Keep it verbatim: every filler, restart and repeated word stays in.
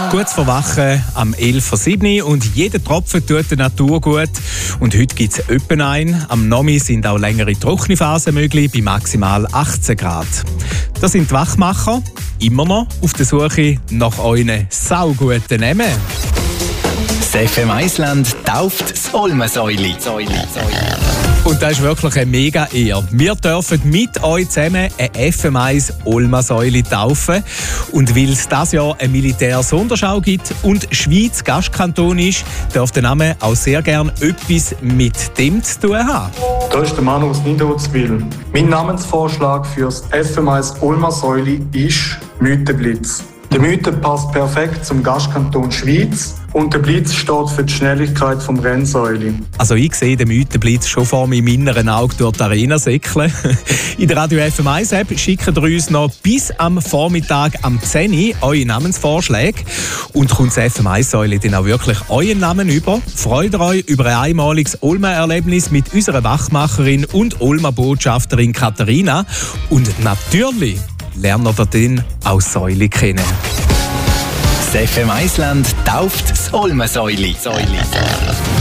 Kurz vor Wachen am elf vor sieben und jeder Tropfen tut der Natur gut. Und heute gibt es öppen ein. Am Nomi sind auch längere trockene Phasen möglich, bei maximal achtzehn Grad. Das sind die Wachmacher, immer noch auf der Suche nach euren sauguten Namen. Das F M eins Land tauft das Olmensäuli. Und das ist wirklich eine mega Ehre. Wir dürfen mit euch zusammen eine F M eins Olmensäule taufen. Und weil es dieses Jahr eine Militär-Sonderschau gibt und Schweiz Gastkanton ist, darf der Name auch sehr gerne etwas mit dem zu tun haben. Da ist der Mann aus Niederutzwil. Mein Namensvorschlag für das F M eins Olmensäule ist Mythenblitz. Der Mythe passt perfekt zum Gastkanton Schweiz und der Blitz steht für die Schnelligkeit vom Rennsäule. Also ich sehe den Mythenblitz schon vor meinem inneren Auge durch die Arena säckeln. In der Radio F M eins App schickt ihr uns noch bis am Vormittag am zehn Uhr eure Namensvorschläge. Und kommt das F M eins Säule dann auch wirklich euren Namen über? Freut ihr euch über ein einmaliges Olma-Erlebnis mit unserer Wachmacherin und Olma-Botschafterin Katharina. Und natürlich lernt ihr dann auch Säule kennen. Das F M eins Land tauft das Olmensäuli.